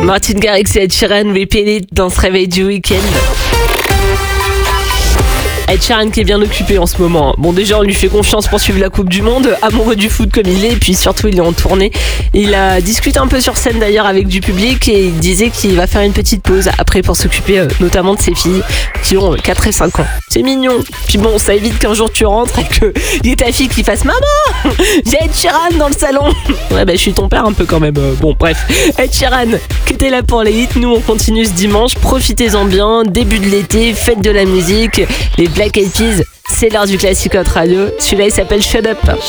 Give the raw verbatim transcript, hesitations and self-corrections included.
Martin Garrix et Ed Sheeran, Repeat It dans ce réveil du week-end. Ed Sheeran qui est bien occupé en ce moment. Bon, déjà on lui fait confiance pour suivre la Coupe du Monde, amoureux du foot comme il est, et puis surtout il est en tournée. Il a discuté un peu sur scène d'ailleurs avec du public et il disait qu'il va faire une petite pause après pour s'occuper euh, notamment de ses filles qui ont quatre et cinq ans. C'est mignon. Puis bon, ça évite qu'un jour tu rentres et que y ait ta fille qui fasse « Maman, j'ai Ed Sheeran dans le salon !» Ouais bah je suis ton père un peu quand même. Euh, bon bref, Ed Sheeran qui était là pour les hits, nous on continue ce dimanche, profitez-en bien, début de l'été, faites de la musique, les Black Eyed Peas, c'est l'heure du classique hot radio. Celui-là il s'appelle Shut Up.